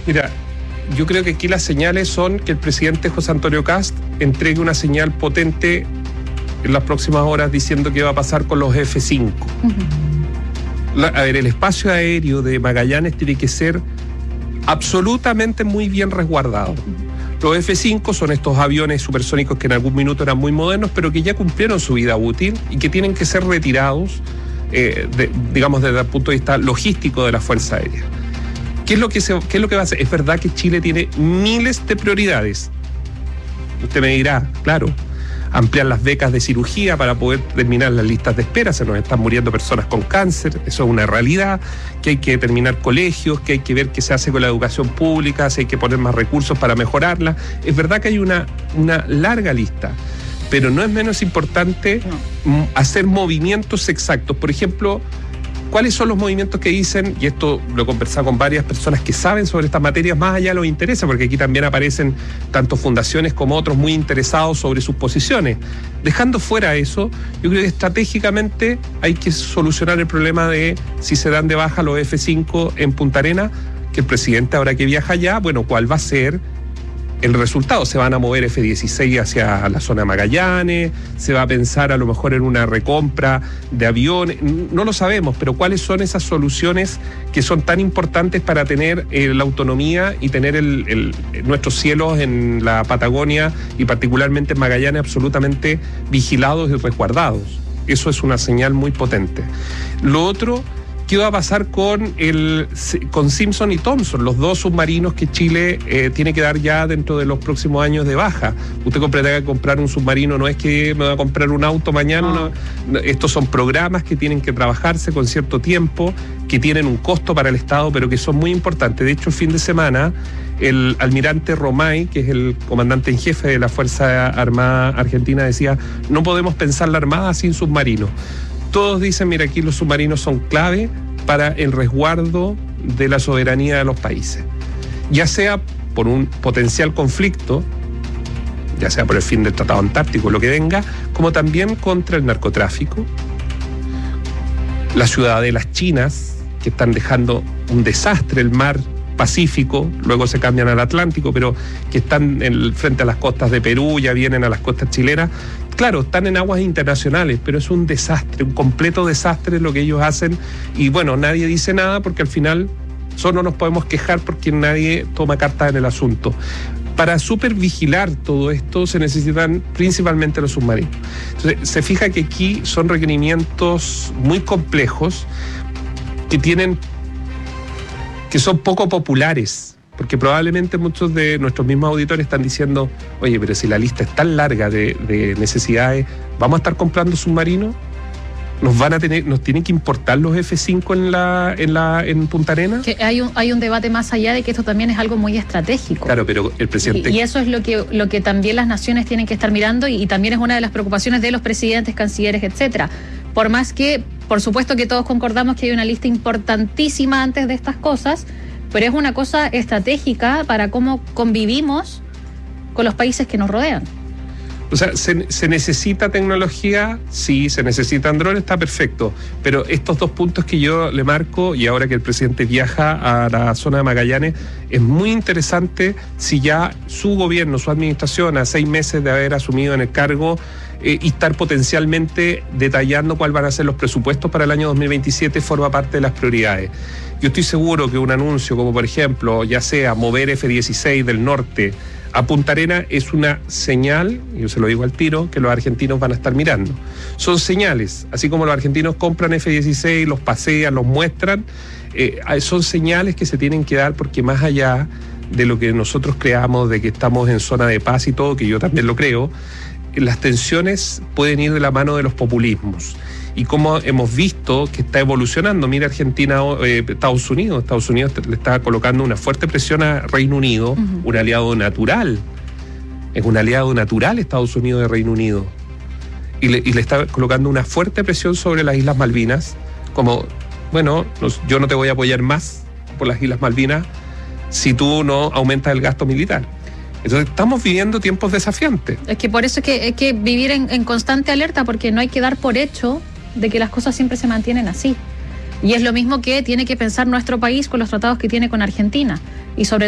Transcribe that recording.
Mira, yo creo que aquí las señales son que el presidente José Antonio Kast entregue una señal potente en las próximas horas diciendo qué va a pasar con los F-5. El espacio aéreo de Magallanes tiene que ser absolutamente muy bien resguardado. Los F-5 son estos aviones supersónicos que en algún minuto eran muy modernos, pero que ya cumplieron su vida útil y que tienen que ser retirados, digamos, desde el punto de vista logístico de la Fuerza Aérea. ¿Qué es lo que va a hacer? Es verdad que Chile tiene miles de prioridades. Usted me dirá, claro, ampliar las becas de cirugía para poder terminar las listas de espera, se nos están muriendo personas con cáncer, eso es una realidad, que hay que terminar colegios, que hay que ver qué se hace con la educación pública, si hay que poner más recursos para mejorarla. Es verdad que hay una larga lista, pero no es menos importante hacer movimientos exactos. Por ejemplo, ¿cuáles son los movimientos que dicen? Y esto lo he conversado con varias personas que saben sobre estas materias, más allá de los intereses, porque aquí también aparecen tanto fundaciones como otros muy interesados sobre sus posiciones. Dejando fuera eso, yo creo que estratégicamente hay que solucionar el problema de si se dan de baja los F-5 en Punta Arenas, que el presidente ahora que viaja allá, bueno, ¿cuál va a ser el resultado? ¿Se van a mover F-16 hacia la zona de Magallanes? ¿Se va a pensar a lo mejor en una recompra de aviones? No lo sabemos, pero ¿cuáles son esas soluciones que son tan importantes para tener la autonomía y tener nuestros cielos en la Patagonia y particularmente en Magallanes absolutamente vigilados y resguardados? Eso es una señal muy potente. Lo otro, ¿qué va a pasar con Simpson y Thompson, los dos submarinos que Chile tiene que dar ya dentro de los próximos años de baja? Usted tendrá que comprar un submarino, no es que me va a comprar un auto mañana. No. Estos son programas que tienen que trabajarse con cierto tiempo, que tienen un costo para el Estado, pero que son muy importantes. De hecho, el fin de semana, el almirante Romay, que es el comandante en jefe de la Fuerza Armada Argentina, decía, no podemos pensar la Armada sin submarinos. Todos dicen, mira, aquí los submarinos son clave para el resguardo de la soberanía de los países. Ya sea por un potencial conflicto, ya sea por el fin del Tratado Antártico, lo que venga, como también contra el narcotráfico, las ciudadelas chinas, que están dejando un desastre el mar Pacífico, luego se cambian al Atlántico, pero que están frente a las costas de Perú, ya vienen a las costas chilenas. Claro, están en aguas internacionales, pero es un desastre, un completo desastre lo que ellos hacen. Y bueno, nadie dice nada porque al final solo nos podemos quejar porque nadie toma cartas en el asunto. Para supervigilar todo esto se necesitan principalmente los submarinos. Entonces, se fija que aquí son requerimientos muy complejos que son poco populares, porque probablemente muchos de nuestros mismos auditores están diciendo, oye, pero si la lista es tan larga de necesidades, ¿vamos a estar comprando submarinos? ¿Nos tienen que importar los F-5 en Punta Arenas? Que hay un debate más allá de que esto también es algo muy estratégico. Claro, pero el presidente... Y eso es lo que también las naciones tienen que estar mirando y también es una de las preocupaciones de los presidentes, cancilleres, etcétera. Por más que, por supuesto que todos concordamos que hay una lista importantísima antes de estas cosas, pero es una cosa estratégica para cómo convivimos con los países que nos rodean. O sea, ¿se necesita tecnología? Sí, se necesitan drones, está perfecto. Pero estos dos puntos que yo le marco, y ahora que el presidente viaja a la zona de Magallanes, es muy interesante si ya su gobierno, su administración, a 6 meses de haber asumido en el cargo, y estar potencialmente detallando cuáles van a ser los presupuestos para el año 2027, forma parte de las prioridades. Yo estoy seguro que un anuncio como, por ejemplo, ya sea mover F-16 del norte a Punta Arenas es una señal, y yo se lo digo al tiro, que los argentinos van a estar mirando. Son señales, así como los argentinos compran F-16, los pasean, los muestran, son señales que se tienen que dar porque más allá de lo que nosotros creamos, de que estamos en zona de paz y todo, que yo también lo creo, las tensiones pueden ir de la mano de los populismos. Y como hemos visto que está evolucionando, mira Argentina, Estados Unidos le está colocando una fuerte presión a Reino Unido, un aliado natural. Es un aliado natural Estados Unidos de Reino Unido. Y le está colocando una fuerte presión sobre las Islas Malvinas, como, bueno, yo no te voy a apoyar más por las Islas Malvinas si tú no aumentas el gasto militar. Entonces estamos viviendo tiempos desafiantes. Es que por eso es que hay que vivir en constante alerta, porque no hay que dar por hecho de que las cosas siempre se mantienen así. Y es lo mismo que tiene que pensar nuestro país con los tratados que tiene con Argentina. Y sobre